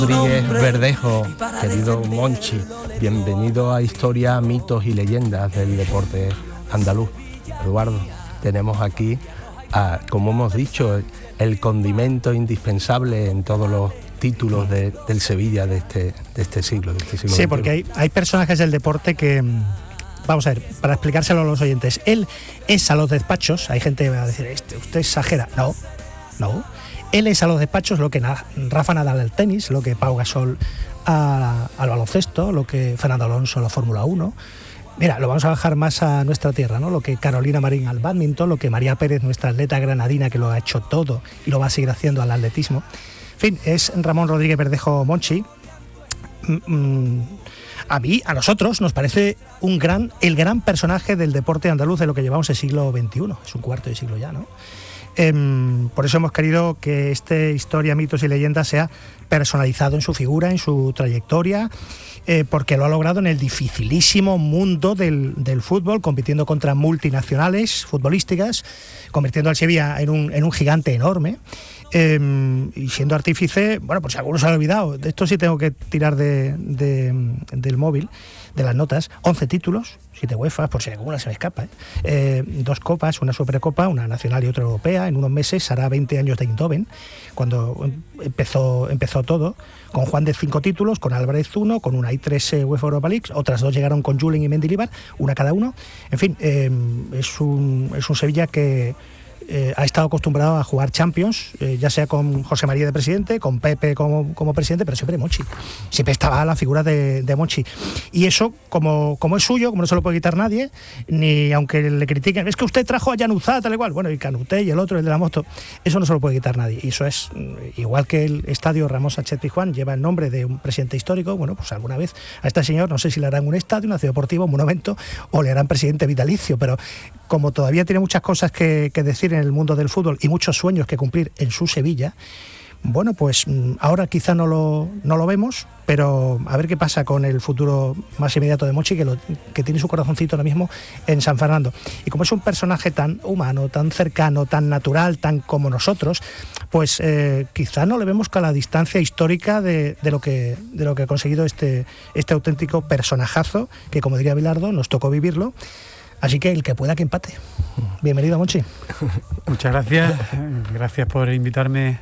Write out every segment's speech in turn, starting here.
Rodríguez Verdejo, querido Monchi, bienvenido a Historia, Mitos y Leyendas del Deporte Andaluz. Eduardo, tenemos aquí, como hemos dicho, el condimento indispensable en todos los títulos del Sevilla de este siglo. Sí, porque hay personajes del deporte que... Vamos a ver, para explicárselo a los oyentes. Él es a los despachos, hay gente que va a decir, usted exagera. No. Él es a los despachos lo que Rafa Nadal al tenis, lo que Pau Gasol al baloncesto, lo que Fernando Alonso a la Fórmula 1. Mira, lo vamos a bajar más a nuestra tierra, ¿no? Lo que Carolina Marín al bádminton, lo que María Pérez, nuestra atleta granadina, que lo ha hecho todo y lo va a seguir haciendo al atletismo. En fin, es Ramón Rodríguez Verdejo Monchi. A nosotros nos parece el gran personaje del deporte andaluz de lo que llevamos el siglo XXI. Es un cuarto de siglo ya, ¿no? Por eso hemos querido que Historia, Mitos y Leyendas sea personalizado en su figura, en su trayectoria, porque lo ha logrado en el dificilísimo mundo del fútbol, compitiendo contra multinacionales futbolísticas, convirtiendo al Sevilla en un gigante enorme. Y siendo artífice, bueno, por si alguno se ha olvidado, de esto sí tengo que tirar del móvil, de las notas, 11 títulos, 7 UEFA, por si alguna se me escapa, 2 copas, una Supercopa, una nacional y otra europea. En unos meses hará 20 años de Eindhoven, cuando empezó todo, con Juan de 5 títulos, con Álvarez 1, con Unai 3 UEFA Europa League, otras 2 llegaron con Julen y Mendilibar, una cada uno. En fin, es un Sevilla que ha estado acostumbrado a jugar Champions, ya sea con José María de presidente, con Pepe como presidente, pero siempre Monchi. Siempre estaba la figura de Monchi. Y eso, como es suyo, como no se lo puede quitar nadie, ni aunque le critiquen, es que usted trajo a Januzá, tal y cual, bueno, y Canuté y el otro, el de la moto, eso no se lo puede quitar nadie. Y eso es, igual que el estadio Ramón Sánchez Pizjuán lleva el nombre de un presidente histórico, bueno, pues alguna vez a este señor, no sé si le harán un estadio, una ciudad deportiva, un monumento, o le harán presidente vitalicio, pero como todavía tiene muchas cosas que decir en el mundo del fútbol y muchos sueños que cumplir en su Sevilla, bueno, pues ahora quizá no lo vemos, pero a ver qué pasa con el futuro más inmediato de Monchi, que tiene su corazoncito ahora mismo en San Fernando. Y como es un personaje tan humano, tan cercano, tan natural, tan como nosotros, pues quizá no le vemos con la distancia histórica de lo que ha conseguido este auténtico personajazo, que como diría Bilardo, nos tocó vivirlo. Así que el que pueda que empate. Bienvenido, Monchi. Muchas gracias. Gracias por invitarme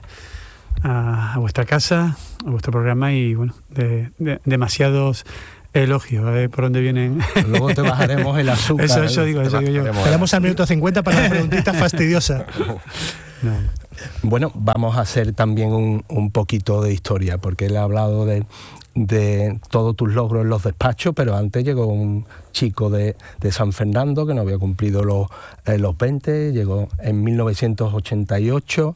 a vuestra casa, a vuestro programa y, bueno, demasiados elogios. A ver por dónde vienen. Luego te bajaremos el azúcar. Eso digo yo. Esperamos al minuto 50 para la preguntita fastidiosa. No. Bueno, vamos a hacer también un poquito de historia, porque él ha hablado de todos tus logros en los despachos, pero antes llegó un chico de San Fernando que no había cumplido los 20, llegó en 1988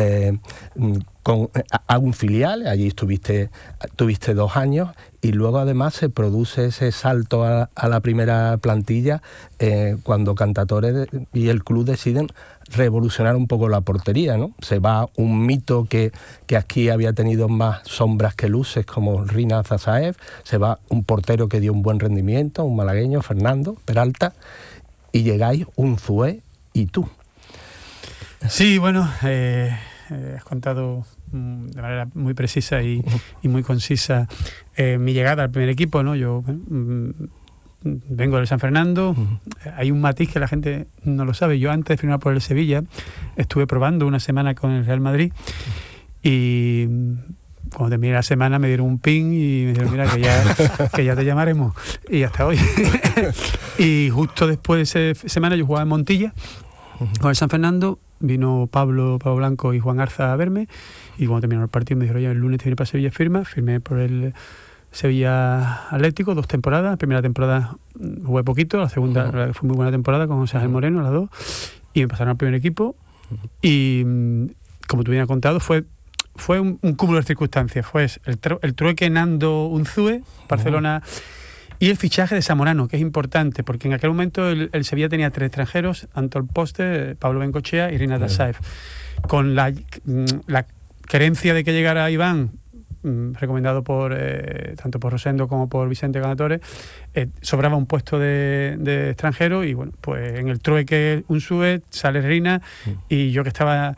a un filial, allí tuviste 2 años, y luego además se produce ese salto a la primera plantilla cuando Cantatore y el club deciden revolucionar un poco la portería, ¿no? Se va un mito que aquí había tenido más sombras que luces, como Rina Zazaev, se va un portero que dio un buen rendimiento, un malagueño, Fernando Peralta, y llegáis Unzué y tú. Sí, bueno, has contado de manera muy precisa y muy concisa mi llegada al primer equipo, ¿no? Yo vengo del San Fernando. Hay un matiz que la gente no lo sabe. Yo, antes de firmar por el Sevilla, estuve probando una semana con el Real Madrid y cuando terminé la semana me dieron un ping y me dijeron, mira, que ya te llamaremos, y hasta hoy. Y justo después de esa semana yo jugaba en Montilla con el San Fernando. Vino Pablo Blanco y Juan Arza a verme, y cuando terminaron el partido me dijeron, oye, el lunes te viene para Sevilla, firmé por el Sevilla Atlético 2 temporadas. La primera temporada jugué poquito, la segunda fue muy buena temporada con José Ángel Moreno, las 2, y me pasaron al primer equipo. Y como tú bien has contado, fue un cúmulo de circunstancias. Fue el trueque Nando Unzué, Barcelona, y el fichaje de Zamorano, que es importante, porque en aquel momento el Sevilla tenía 3 extranjeros: Antol Poste, Pablo Bengochea y Rina Zazaev. Con la querencia de que llegara Iván, recomendado por tanto por Rosendo como por Vicente Canatore, sobraba un puesto de extranjero y bueno, pues en el trueque Unzué sale Rina y yo que estaba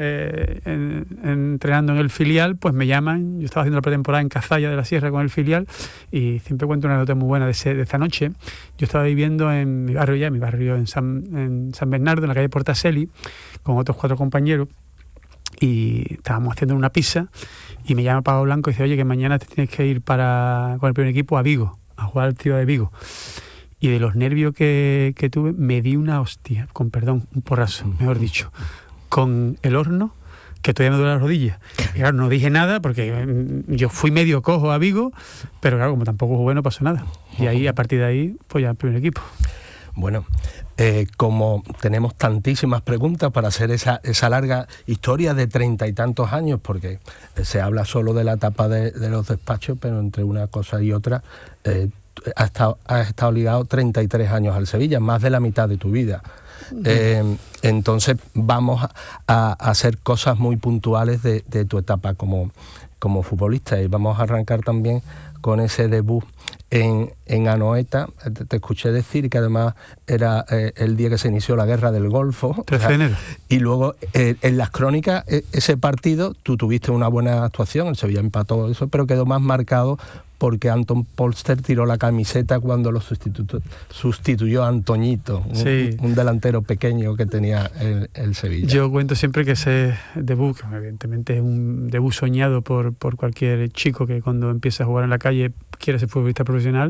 entrenando en el filial, pues me llaman. Yo estaba haciendo la pretemporada en Cazalla de la Sierra con el filial y siempre cuento una anécdota muy buena de esta noche. Yo estaba viviendo en mi barrio en San Bernardo, en la calle Portaseli, con otros 4 compañeros, y estábamos haciendo una pizza y me llama Pablo Blanco y dice: oye, que mañana te tienes que ir con el primer equipo a Vigo, a jugar al Ciudad de Vigo. Y de los nervios que tuve, me di una hostia, con perdón, un porrazo, mejor dicho, con el horno, que todavía me duele la rodilla. Y claro, no dije nada porque yo fui medio cojo a Vigo, pero claro, como tampoco jugué, no pasó nada. Y ahí, a partir de ahí, pues ya el primer equipo. Bueno, como tenemos tantísimas preguntas para hacer esa larga historia de 30 y tantos años, porque se habla solo de la etapa de los despachos, pero entre una cosa y otra has estado ligado 33 años al Sevilla, más de la mitad de tu vida. Entonces vamos a hacer cosas muy puntuales de tu etapa como futbolista, y vamos a arrancar también con ese debut en Anoeta. Te escuché decir que además era el día que se inició la guerra del Golfo, 13 de enero. Y luego en las crónicas, ese partido tú tuviste una buena actuación, el Sevilla empató eso, pero quedó más marcado porque Anton Polster tiró la camiseta cuando lo sustituyó a Antoñito, un delantero pequeño que tenía el Sevilla. Yo cuento siempre que ese debut, que evidentemente es un debut soñado por cualquier chico que cuando empieza a jugar en la calle quiere ser futbolista profesional.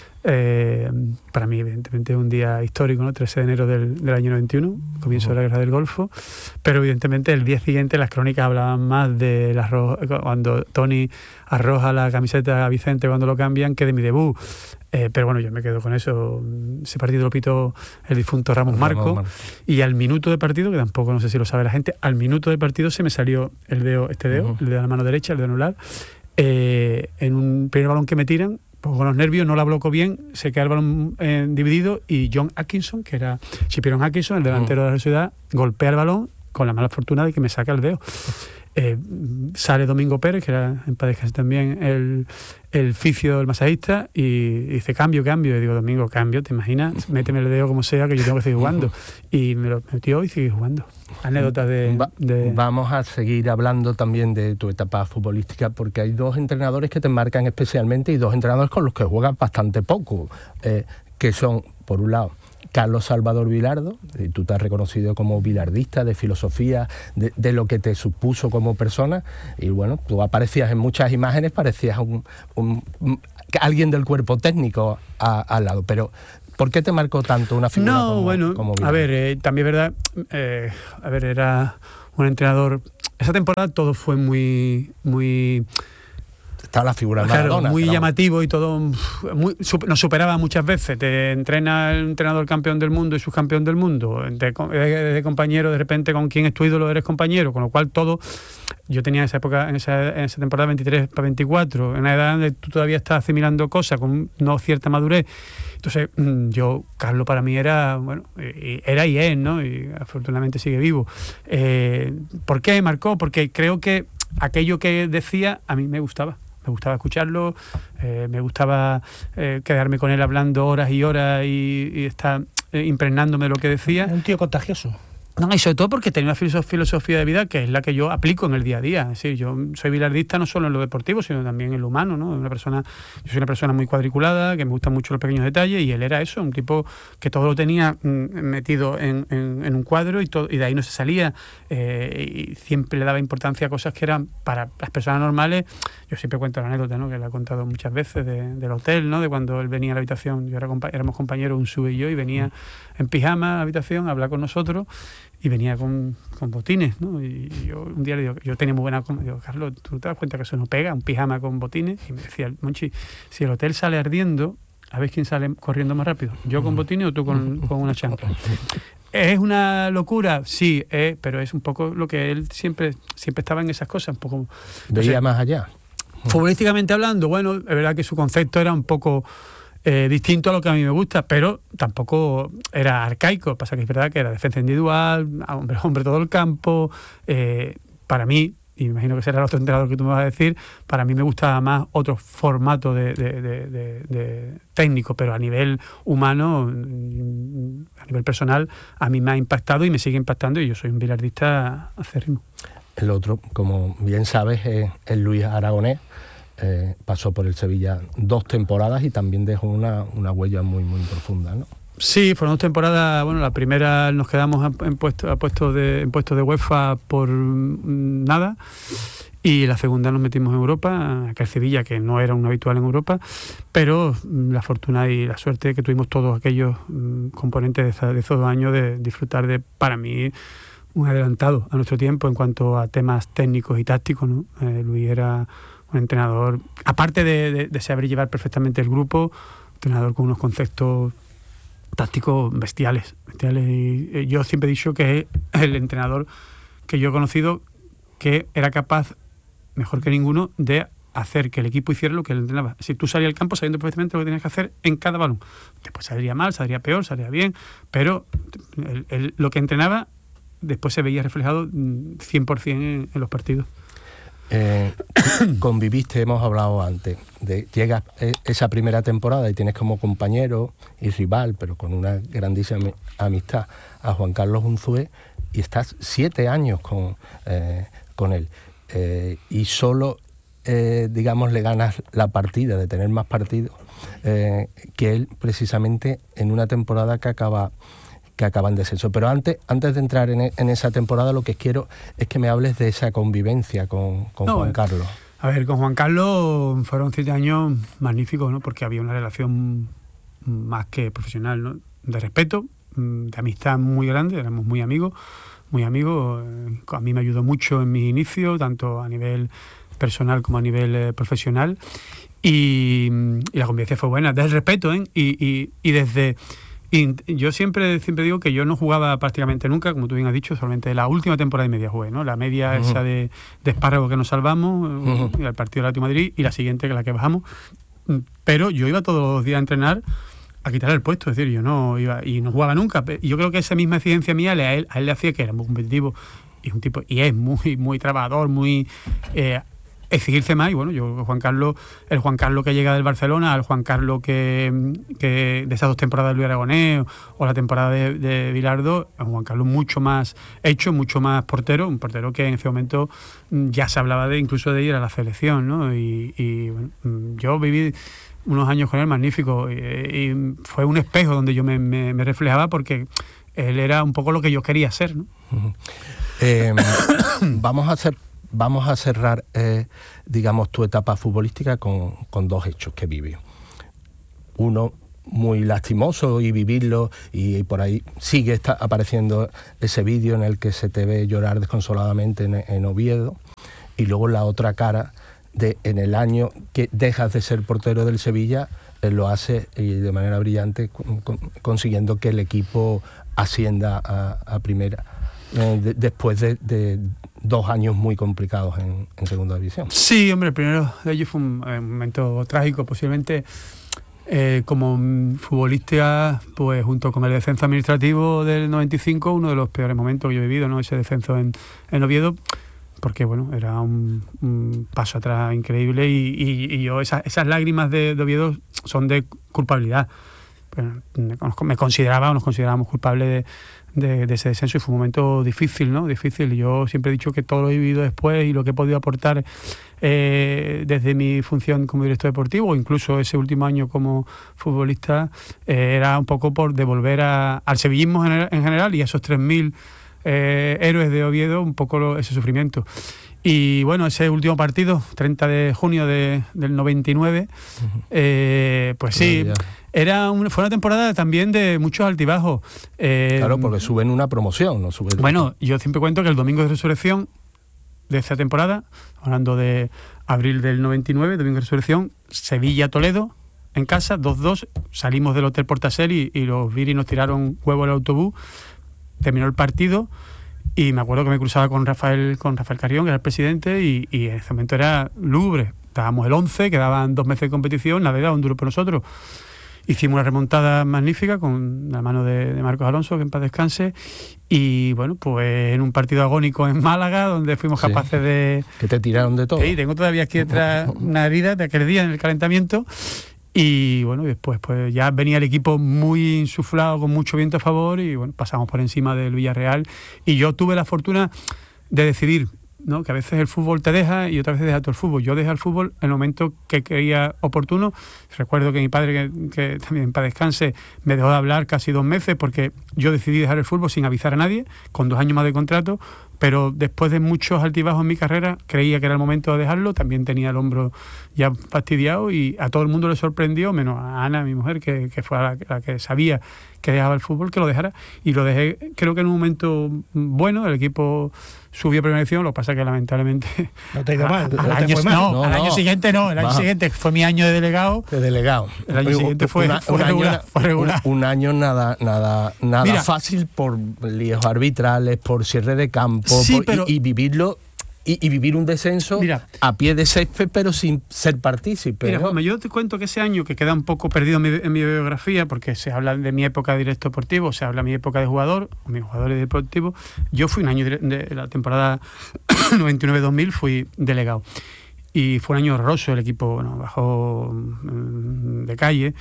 Para mí evidentemente es un día histórico, ¿no? 13 de enero del año 91, comienzo de la guerra del Golfo, pero evidentemente el día siguiente las crónicas hablaban más de cuando Tony arroja la camiseta a Vicente cuando lo cambian, que de mi debut. Pero bueno, yo me quedo con eso. Ese partido lo pitó el difunto Ramos Marco, y al minuto de partido, que tampoco no sé si lo sabe la gente, al minuto de partido se me salió el dedo, el de la mano derecha, el de anular, en un primer balón que me tiran. Pues con los nervios no la bloco bien, se queda el balón dividido, y John Atkinson, que era Chipiron Atkinson, el delantero de la Ciudad, golpea el balón con la mala fortuna de que me saca el dedo. Sale Domingo Pérez, que era en paz descanse también el fisio del masajista, y dice cambio, y digo: Domingo, cambio, ¿te imaginas? Méteme el dedo como sea, que yo tengo que seguir jugando. Y me lo metió y sigue jugando. Anécdotas de... Vamos a seguir hablando también de tu etapa futbolística, porque hay 2 entrenadores que te marcan especialmente y 2 entrenadores con los que juegas bastante poco, que son, por un lado, Carlos Salvador Vilardo, y tú te has reconocido como bilardista, de filosofía, de lo que te supuso como persona, y bueno, tú aparecías en muchas imágenes, parecías alguien del cuerpo técnico al lado, pero ¿por qué te marcó tanto una figura como Vilardo? A ver, también es verdad, era un entrenador, esa temporada todo fue muy estaba la figura de Maradona, muy llamativo, y todo nos superaba muchas veces. Te entrena el entrenador campeón del mundo y subcampeón del mundo, de compañero, de repente con quien es tu ídolo eres compañero, con lo cual todo. Yo tenía en esa época, en esa temporada 23 para 24, en una edad donde tú todavía estás asimilando cosas con no cierta madurez. Entonces, Carlos para mí era, bueno, era y es, ¿no? Y afortunadamente sigue vivo. ¿Por qué marcó? Porque creo que aquello que decía a mí me gustaba. Me gustaba escucharlo, me gustaba quedarme con él hablando horas y horas y estar impregnándome de lo que decía. Un tío contagioso. No, y sobre todo porque tenía una filosofía de vida que es la que yo aplico en el día a día. Es decir, yo soy bilardista no solo en lo deportivo, sino también en lo humano, ¿no? Yo soy una persona muy cuadriculada, que me gustan mucho los pequeños detalles, y él era eso, un tipo que todo lo tenía metido en un cuadro, y de ahí no se salía, y siempre le daba importancia a cosas que eran para las personas normales. Yo siempre cuento la anécdota, ¿no? Que la he contado muchas veces del hotel, ¿no? De cuando él venía a la habitación, éramos compañeros, Unzué y yo, y venía en pijama a la habitación a hablar con nosotros, y venía con botines, ¿no? Y yo un día le digo, yo tenía muy buena... Digo: Carlos, ¿tú te das cuenta que eso no pega, un pijama con botines? Y me decía: Monchi, si el hotel sale ardiendo, a ver quién sale corriendo más rápido, yo con botines o tú con una chancla. ¿Es una locura? Sí, pero es un poco lo que él siempre estaba en esas cosas, un poco... Veía más allá. Futbolísticamente hablando, bueno, es verdad que su concepto era un poco distinto a lo que a mí me gusta, pero tampoco era arcaico. Pasa que es verdad que era defensa individual, hombre todo el campo. Para mí, y me imagino que será el otro entrenador que tú me vas a decir, para mí me gusta más otro formato de técnico, pero a nivel humano, a nivel personal, a mí me ha impactado y me sigue impactando, y yo soy un bilardista acérrimo. El otro, como bien sabes, es Luis Aragonés. Pasó por el Sevilla 2 temporadas y también dejó una huella muy, muy profunda, ¿no? Sí, fueron 2 temporadas. Bueno, la primera nos quedamos en puestos de UEFA por nada, y la segunda nos metimos en Europa, aquel Sevilla que no era un habitual en Europa, pero la fortuna y la suerte que tuvimos todos aquellos componentes de esos 2 años de disfrutar de, para mí, un adelantado a nuestro tiempo en cuanto a temas técnicos y tácticos, ¿no? Luis era un entrenador, aparte de saber llevar perfectamente el grupo, entrenador con unos conceptos tácticos bestiales. Y yo siempre he dicho que es el entrenador que yo he conocido que era capaz, mejor que ninguno, de hacer que el equipo hiciera lo que él entrenaba. Si tú salías al campo sabiendo perfectamente lo que tenías que hacer en cada balón. Después saldría mal, saldría peor, saldría bien, pero lo que entrenaba después se veía reflejado 100% en los partidos. Conviviste, hemos hablado antes, llegas esa primera temporada y tienes como compañero y rival, pero con una grandísima amistad, a Juan Carlos Unzué, y estás 7 años con él, y solo, digamos, le ganas la partida de tener más partidos que él, precisamente en una temporada que acaba en descenso. Pero antes de entrar en esa temporada, lo que quiero es que me hables de esa convivencia con Juan Carlos. A ver, con Juan Carlos fueron 7 años magníficos, ¿no? Porque había una relación más que profesional, ¿no? De respeto, de amistad muy grande, éramos muy amigos. A mí me ayudó mucho en mis inicios, tanto a nivel personal como a nivel profesional, y la convivencia fue buena, desde el respeto, ¿eh? Y desde... Y yo siempre digo que yo no jugaba prácticamente nunca, como tú bien has dicho, solamente la última temporada y media jugué, ¿no? La media esa de espárrago que nos salvamos, el partido de Atlético de Madrid, y la siguiente, que la que bajamos. Pero yo iba todos los días a entrenar a quitar el puesto, es decir, yo no iba y no jugaba nunca. Y yo creo que esa misma exigencia mía a él le hacía que era muy competitivo, y un tipo, y es muy, muy trabajador, muy... exigirse más. Y bueno, yo, el Juan Carlos que llega del Barcelona, al Juan Carlos que de esas 2 temporadas de Luis Aragonés o la temporada de Bilardo, es un Juan Carlos mucho más hecho, mucho más portero, un portero que en ese momento ya se hablaba incluso de ir a la selección, ¿no? Y bueno, yo viví unos años con él magníficos, y fue un espejo donde yo me reflejaba, porque él era un poco lo que yo quería ser, ¿no? Vamos a cerrar, digamos, tu etapa futbolística con 2 hechos que viví. Uno muy lastimoso, y vivirlo, y por ahí sigue apareciendo ese vídeo en el que se te ve llorar desconsoladamente en Oviedo, y luego la otra cara en el año que dejas de ser portero del Sevilla, lo hace, y de manera brillante, consiguiendo que el equipo ascienda a primera, después de 2 años muy complicados en segunda división. Sí, hombre, el primero de ellos fue un momento trágico, posiblemente como futbolista, pues junto con el descenso administrativo del 95, uno de los peores momentos que yo he vivido, ¿no? Ese descenso en Oviedo, porque bueno, era un paso atrás increíble, y yo esas lágrimas de Oviedo son de culpabilidad. Bueno, nos considerábamos culpables de ese descenso, y fue un momento difícil, ¿no? Difícil. Yo siempre he dicho que todo lo he vivido después, y lo que he podido aportar desde mi función como director deportivo, o incluso ese último año como futbolista, era un poco por devolver al sevillismo en general, y a esos 3.000 héroes de Oviedo, un poco ese sufrimiento. Y bueno, ese último partido, 30 de junio del 99, pues sí, fue una temporada también de muchos altibajos. Claro, porque suben una promoción, ¿no? Bueno, yo siempre cuento que el domingo de resurrección de esa temporada, hablando de abril del 99, domingo de resurrección, Sevilla-Toledo, en casa, 2-2, salimos del Hotel Portasel y los viris nos tiraron huevo al autobús, terminó el partido. Y me acuerdo que me cruzaba con Rafael Carrión, que era el presidente, y en ese momento era lúgubre. Estábamos el 11, quedaban 2 meses de competición, nada, era un duro por nosotros. hicimos una remontada magnífica con la mano de Marcos Alonso, que en paz descanse, y bueno, pues en un partido agónico en Málaga, donde fuimos capaces de... Que te tiraron de todo. Sí, tengo todavía aquí detrás una herida de aquel día en el calentamiento. Y bueno, después pues ya venía el equipo muy insuflado, con mucho viento a favor, y bueno, pasamos por encima del Villarreal. Y yo tuve la fortuna de decidir, ¿no?, que a veces el fútbol te deja y otras veces deja todo el fútbol. Yo dejé el fútbol en el momento que creía oportuno. Recuerdo que mi padre, que también para descanse, me dejó de hablar casi 2 meses porque yo decidí dejar el fútbol sin avisar a nadie, con 2 años más de contrato. Pero después de muchos altibajos en mi carrera, creía que era el momento de dejarlo. También tenía el hombro ya fastidiado y a todo el mundo le sorprendió, menos a Ana, mi mujer, que fue la que sabía que dejaba el fútbol, que lo dejara. Y lo dejé, creo que en un momento bueno. El equipo subió a primera división, lo que pasa que lamentablemente... No te ha ido mal. Al año siguiente no. El año siguiente fue mi año de delegado. El año siguiente fue regular. Un año nada Mira, fácil por líos arbitrales, por cierre de campo, sí, y vivirlo... Y vivir un descenso a pie de césped, pero sin ser partícipe. Mira, Juanma, yo te cuento que ese año, que queda un poco perdido en mi biografía, porque se habla de mi época de director deportivo, se habla de mi época de jugador, o mis jugadores deportivos. Yo fui un año de la temporada 99-2000, fui delegado. Y fue un año horroroso, el equipo bajó de calle.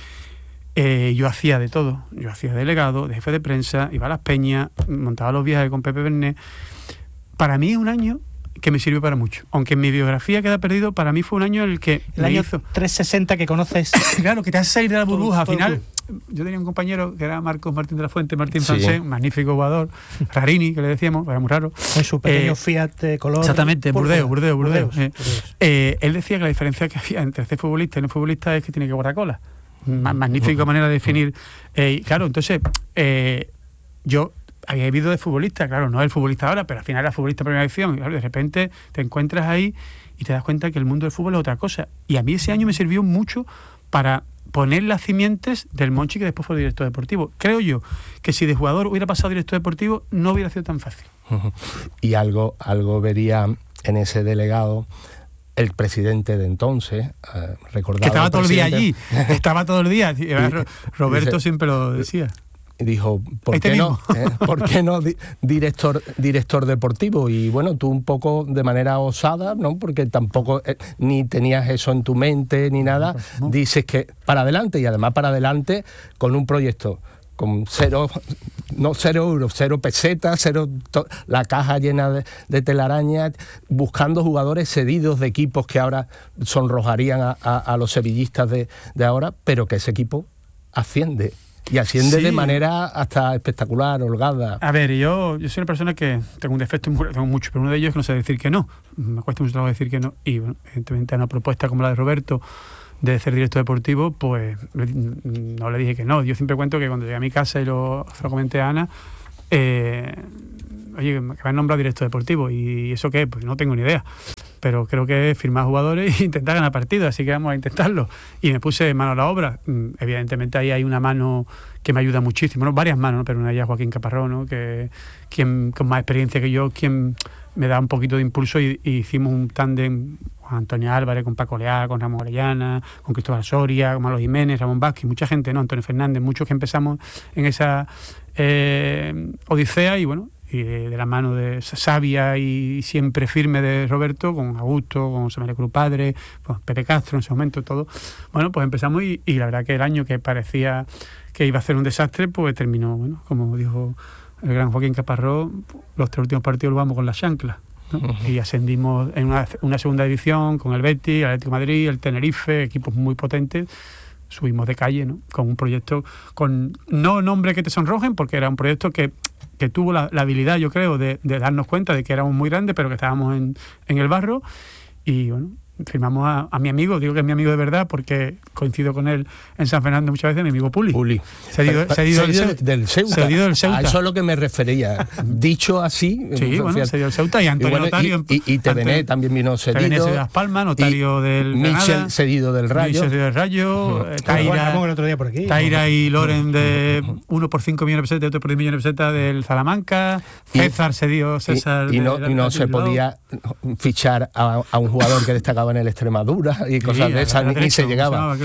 Yo hacía de todo. Yo hacía delegado, de jefe de prensa, iba a Las Peñas, montaba los viajes con Pepe Bernet. Para mí es un año que me sirvió para mucho. Aunque en mi biografía queda perdido, para mí fue un año en el que... El año 360 que conoces. Claro, que te hace salir de la burbuja. Al final, yo tenía un compañero que era Marcos Martín de la Fuente, Martín Francés, magnífico jugador, Rarini, que le decíamos, era muy raro. Con su pequeño Fiat de color... Exactamente, Burdeos. Él decía que la diferencia que había entre ser futbolista y no futbolista es que tiene que guardar cola. Magnífica manera de definir. Claro, entonces, yo... había vivido de futbolista, claro, no el futbolista ahora, pero al final era futbolista de primera división. Claro, de repente te encuentras ahí y te das cuenta que el mundo del fútbol es otra cosa. Y a mí ese año me sirvió mucho para poner las simientes del Monchi, que después fue director deportivo. Creo yo que si de jugador hubiera pasado director deportivo, no hubiera sido tan fácil. Y algo vería en ese delegado el presidente de entonces, recordado. Que estaba todo el día allí, estaba todo el día. Roberto siempre lo decía. Dijo, ¿por qué no director deportivo? Y bueno, tú un poco de manera osada, ¿no? Porque tampoco ni tenías eso en tu mente ni nada, dices que para adelante, y además para adelante con un proyecto con 0 euros, 0 pesetas, la caja llena de telarañas, buscando jugadores cedidos de equipos que ahora sonrojarían a los sevillistas de ahora, pero que ese equipo asciende. Y asciende de manera hasta espectacular, holgada. A ver, yo soy una persona que tengo un defecto, tengo mucho, pero uno de ellos es que no sé decir que no. Me cuesta mucho trabajo decir que no. Y bueno, evidentemente a una propuesta como la de Roberto de ser director deportivo, pues no le dije que no. Yo siempre cuento que cuando llegué a mi casa y se lo comenté a Ana, oye, que me han nombrado director deportivo. ¿Y eso qué? Pues no tengo ni idea. Pero creo que es firmar jugadores e intentar ganar partidos, así que vamos a intentarlo. Y me puse mano a la obra. Evidentemente ahí hay una mano que me ayuda muchísimo, ¿no? Varias manos, ¿no? Pero una de ellas Joaquín Caparrós, ¿no? Que quien con más experiencia que yo, quien me da un poquito de impulso, y hicimos un tándem con Antonio Álvarez, con Paco Leal, con Ramón Orellana, con Cristóbal Soria, con Malo Jiménez, Ramón Vázquez, mucha gente, ¿no? Antonio Fernández, muchos que empezamos en esa odisea, y bueno, y de la mano de sabia y siempre firme de Roberto, con Augusto, con José María Cruz Padre, con Pepe Castro en ese momento, todo. Bueno, pues empezamos y la verdad que el año que parecía que iba a ser un desastre, pues terminó, bueno, como dijo el gran Joaquín Caparrós, los 3 últimos partidos los vamos con las chanclas, ¿no? Y ascendimos en una segunda división con el Betis, el Atlético de Madrid, el Tenerife, equipos muy potentes. Subimos de calle, ¿no? Con un proyecto con no nombres que te sonrojen, porque era un proyecto que tuvo la habilidad, yo creo, de darnos cuenta de que éramos muy grandes, pero que estábamos en el barro. Y bueno, firmamos a mi amigo, digo que es mi amigo de verdad porque coincido con él en San Fernando muchas veces, mi amigo Puli. Cedido del Ceuta. A eso es lo que me refería. Dicho así. Sí, bueno, cedido del Ceuta, y Antonio Notario. Y Tevené también vino cedido. Tevené cedido de Las Palmas, Notario del Michel cedido del Rayo. Taira y Loren de uno por 5 millones de pesetas, otro por 10 millones de pesetas del Salamanca. César cedido, Y no se podía fichar a un jugador que destacaba en el Extremadura y cosas de esas, ni se llegaba.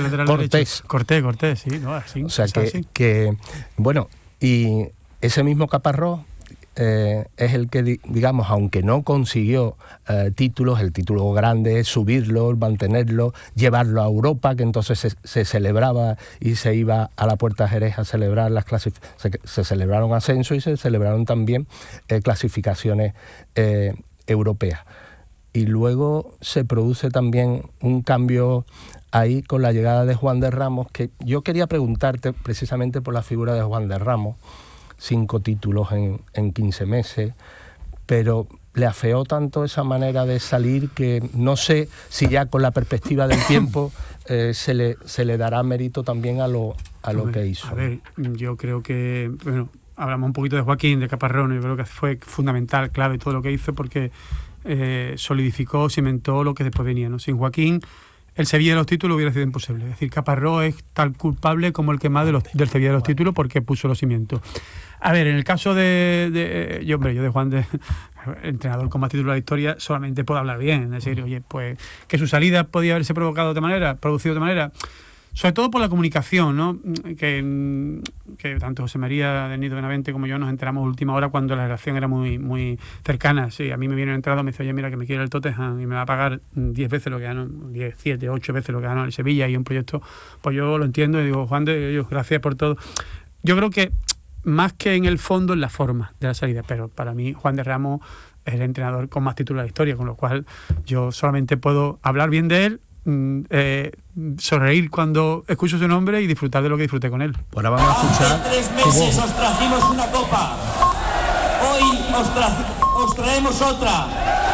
lateral Cortés. derecho. Cortés, sí, no, así. O sea que bueno, y ese mismo Caparrós es el que, digamos, aunque no consiguió títulos, el título grande es subirlo, mantenerlo, llevarlo a Europa, que entonces se celebraba y se iba a la Puerta Jerez a celebrar las se celebraron ascensos y se celebraron también clasificaciones europeas. Y luego se produce también un cambio ahí con la llegada de Juan de Ramos, que yo quería preguntarte precisamente por la figura de Juan de Ramos. 5 títulos en 15 meses, pero le afeó tanto esa manera de salir que no sé si ya con la perspectiva del tiempo se le dará mérito también a lo que hizo. A ver, yo creo que, bueno, hablamos un poquito de Joaquín, de Caparrós, yo creo que fue fundamental, clave todo lo que hizo porque solidificó, cimentó lo que después venía, ¿no? Sin Joaquín, el Sevilla de los títulos hubiera sido imposible. Es decir, Caparrós es tan culpable como el que más del Sevilla de los títulos porque puso los cimientos. A ver, en el caso yo de Juan de entrenador con más títulos de la historia, solamente puedo hablar bien. Es decir, oye, pues que su salida podía haberse producido de manera, sobre todo por la comunicación, ¿no? Que tanto José María del Nido Benavente como yo nos enteramos a última hora cuando la relación era muy, muy cercana. Sí, a mí me viene el entrenador, me dice, oye, mira, que me quiere el Tottenham y me va a pagar 10 veces lo que ganó, 10, 7, 8 veces lo que ganó el Sevilla y un proyecto, pues yo lo entiendo y digo, Juan de Dios, gracias por todo. Yo creo que más que en el fondo, en la forma de la salida, pero para mí Juan de Ramos es el entrenador con más títulos de la historia, con lo cual yo solamente puedo hablar bien de él, sonreír cuando escucho su nombre y disfrutar de lo que disfruté con él. Ahora vamos a escuchar. Hace 3 meses os trajimos una copa, hoy os traemos otra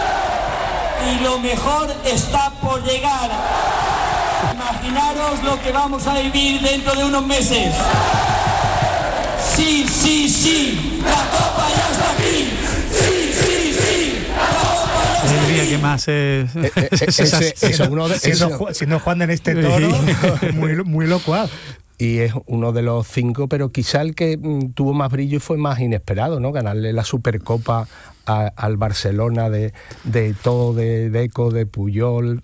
y lo mejor está por llegar. Imaginaros lo que vamos a vivir dentro de unos meses. Sí, la copa ya está aquí. Sí, la copa ya está aquí. El día que más siendo Juan en este toro, muy locuaz. Y es uno de los 5, pero quizá el que tuvo más brillo y fue más inesperado, ¿no? Ganarle la Supercopa al Barcelona de todo, de Deco, de Puyol.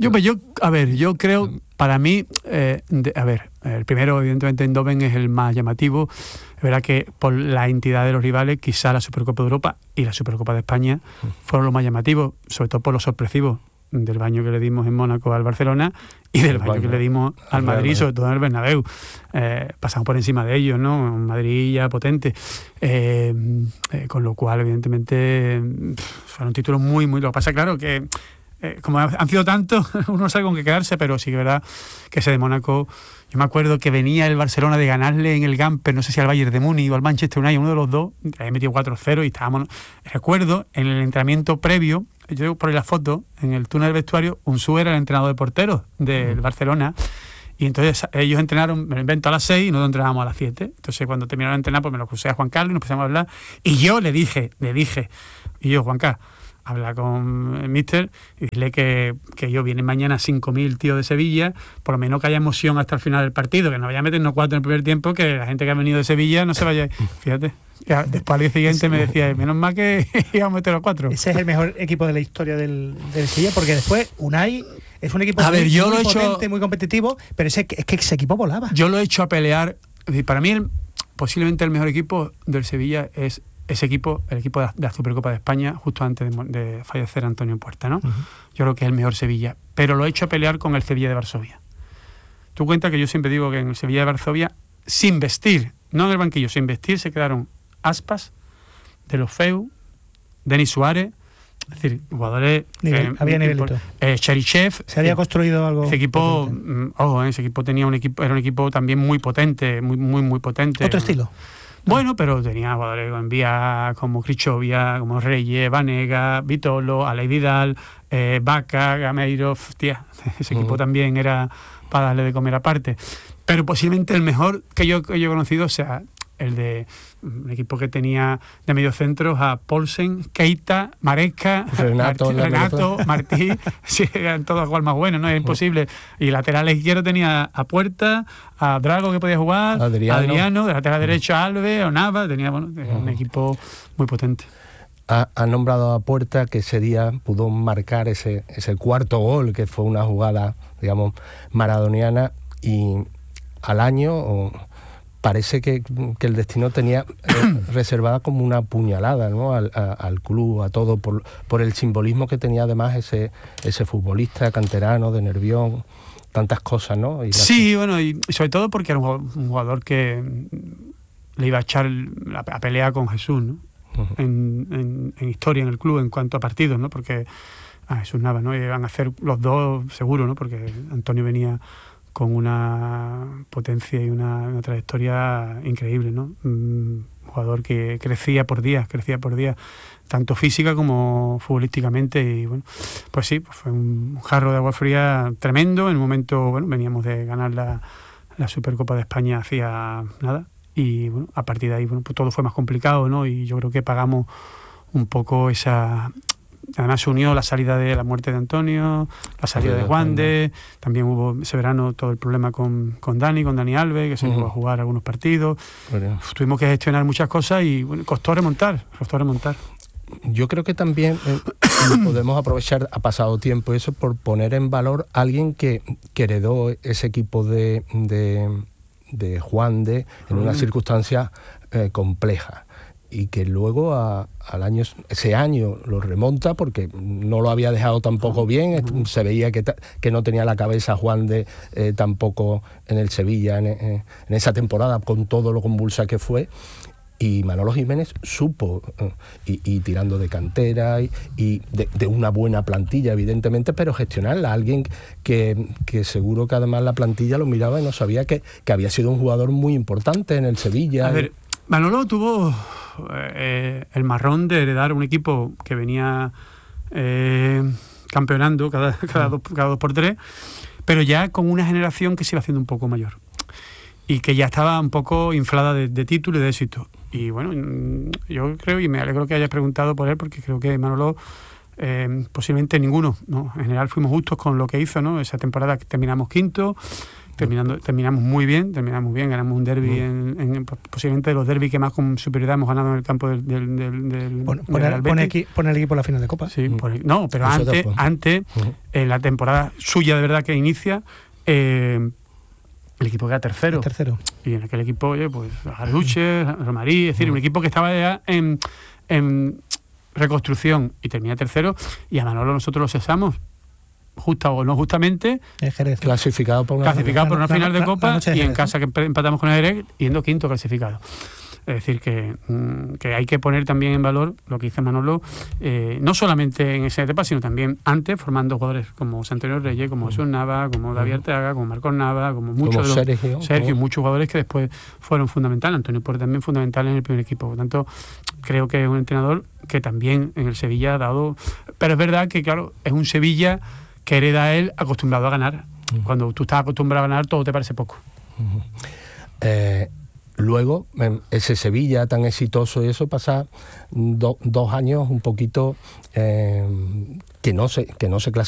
Yo creo, para mí, el primero, evidentemente, Eindhoven es el más llamativo. Es verdad que por la entidad de los rivales, quizá la Supercopa de Europa y la Supercopa de España fueron los más llamativos, sobre todo por los sorpresivos del baño que le dimos en Mónaco al Barcelona y del baño que le dimos al Madrid, sobre todo en el Bernabéu. Pasamos por encima de ellos, ¿no? Un Madrid ya potente. Con lo cual, evidentemente, fueron títulos muy, muy... Lo que pasa, claro, que como han sido tantos, uno no sabe con qué quedarse, pero sí que es verdad que ese de Mónaco... Yo me acuerdo que venía el Barcelona de ganarle en el Gamper, no sé si al Bayern de Múnich o al Manchester United, uno de los dos, que había metido 4-0 y estábamos... Recuerdo, en el entrenamiento previo, yo por ahí la foto, en el túnel del vestuario, Unzu era el entrenador de porteros del Barcelona, y entonces ellos entrenaron, me lo invento, a las 6 y nosotros entrenábamos a las 7. Entonces cuando terminaron de entrenar, pues me lo crucé a Juan Carlos y nos empezamos a hablar, y yo le dije, y yo, Juan Carlos, habla con el míster y dile que yo viene mañana 5.000 tíos de Sevilla, por lo menos que haya emoción hasta el final del partido, que no vaya a meternos 4 en el primer tiempo, que la gente que ha venido de Sevilla no se vaya. Fíjate, después al día siguiente me decía, menos mal que íbamos a meter a 4. Ese es el mejor equipo de la historia del Sevilla, porque después Unai es un equipo muy potente, muy competitivo, pero es que ese equipo volaba. Yo lo he hecho a pelear. Para mí, posiblemente el mejor equipo del Sevilla es ese equipo, el equipo de la Supercopa de España, justo antes de fallecer Antonio Puerta, ¿no? Yo creo que es el mejor Sevilla, pero lo he hecho a pelear con el Sevilla de Varsovia. Tú cuenta que yo siempre digo que en el Sevilla de Varsovia, sin vestir, no en el banquillo, sin vestir, se quedaron Aspas, Deulofeu, Denis Suárez, es decir, jugadores... había nivelito. Cherichev. Se había construido algo... Ese equipo, ese equipo era un equipo también muy potente, muy potente. Otro estilo. Bueno, pero tenía jugadores en vía como Krichovia, como Reyes, Vanega, Vitolo, Alei Vidal, Vaca, Gameiro. Tía, ese equipo también era para darle de comer aparte. Pero posiblemente el mejor que yo he conocido sea el de un equipo que tenía de mediocentros a Paulsen, Keita, Maresca, Renato, Martí, sí, eran todos igual más buenos, ¿no? Es imposible. Y lateral izquierdo tenía a Puerta, a Drago, que podía jugar, Adriano, de lateral derecho a Alves, o Nava, tenía un equipo muy potente. Ha nombrado a Puerta, que ese día pudo marcar ese cuarto gol, que fue una jugada, digamos, maradoniana. y al año parece que el destino tenía reservada como una puñalada, ¿no? al club, a todo, por el simbolismo que tenía además ese futbolista canterano de Nervión, tantas cosas, ¿no? Sí, bueno, y sobre todo porque era un jugador que le iba a echar a pelea con Jesús, ¿no? Uh-huh. En historia en el club en cuanto a partidos, ¿no? Porque a Jesús Navas, ¿no? Iban a hacer los dos seguro, ¿no? Porque Antonio venía con una potencia y una trayectoria increíble, ¿no? Un jugador que crecía por día, tanto física como futbolísticamente, y bueno, pues sí, pues fue un jarro de agua fría tremendo. En un momento, bueno, veníamos de ganar la Supercopa de España hacía nada, y bueno, a partir de ahí, bueno, pues todo fue más complicado, ¿no? Y yo creo que pagamos un poco esa... Además se unió la salida de la muerte de Antonio, la salida de Juan de, también hubo ese verano todo el problema con Dani Alves, que se llegó a jugar algunos partidos. Tuvimos que gestionar muchas cosas y bueno, costó remontar. Yo creo que también podemos aprovechar, ha pasado tiempo eso, por poner en valor a alguien que heredó ese equipo de Juan de en una circunstancia compleja, y que luego ese año lo remonta porque no lo había dejado tampoco bien. Se veía que no tenía la cabeza Juan de tampoco en el Sevilla en esa temporada, con todo lo convulsa que fue. Y Manolo Jiménez supo, y tirando de cantera y de una buena plantilla, evidentemente, pero gestionarla. Alguien que seguro que además la plantilla lo miraba y no sabía que había sido un jugador muy importante en el Sevilla. A ver, Manolo tuvo el marrón de heredar un equipo que venía campeonando cada 2 por 3, pero ya con una generación que se iba haciendo un poco mayor y que ya estaba un poco inflada de títulos y de éxito. Y bueno, yo creo, y me alegro que hayas preguntado por él, porque creo que Manolo posiblemente ninguno, ¿no? En general fuimos justos con lo que hizo, ¿no? Esa temporada que terminamos quinto, terminamos muy bien, ganamos un derbi posiblemente de los derbis que más con superioridad hemos ganado en el campo del pone el equipo en la final de Copa. Sí, no, pero antes en la temporada suya de verdad que inicia, el equipo que era tercero. Y en aquel equipo, oye, pues Arduche, Romarí, es decir, un equipo que estaba ya en reconstrucción, y termina tercero, y a Manolo nosotros lo cesamos, justa o no justamente, clasificado por una final de Copa, y en casa que empatamos con el Jerez, yendo quinto clasificado. Es decir, que hay que poner también en valor lo que hizo Manolo, no solamente en esa etapa, sino también antes, formando jugadores como Antonio Reyes, como Jesús Nava, como David Arteaga, como Marcos Nava, como muchos de los Sergio, muchos jugadores que después fueron fundamentales. Antonio Porte también fundamental en el primer equipo. Por tanto, creo que es un entrenador que también en el Sevilla ha dado... Pero es verdad que, claro, es un Sevilla que hereda él acostumbrado a ganar. Cuando tú estás acostumbrado a ganar, todo te parece poco. Luego, ese Sevilla tan exitoso y eso pasa 2 años un poquito que no se clasifica